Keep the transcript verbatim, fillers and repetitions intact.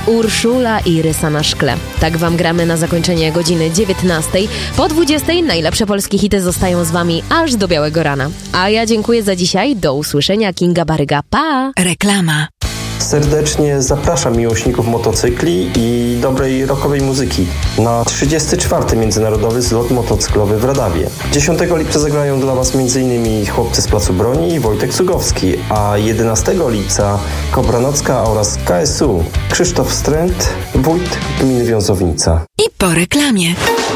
Urszula i Rysa na szkle. Tak wam gramy na zakończenie godziny dziewiętnastej. Po dwudziestej najlepsze polskie hity zostają z wami aż do białego rana. A ja dziękuję za dzisiaj. Do usłyszenia. Kinga Baryga. Pa! Reklama. Serdecznie zapraszam miłośników motocykli i dobrej rockowej muzyki na trzydziesty czwarty Międzynarodowy Zlot Motocyklowy w Radawie. dziesiątego lipca zagrają dla Was m.in. chłopcy z Placu Broni i Wojtek Cugowski, a jedenastego lipca Kobranocka oraz K S U Krzysztof Stręt, wójt gminy Wiązownica. I po reklamie.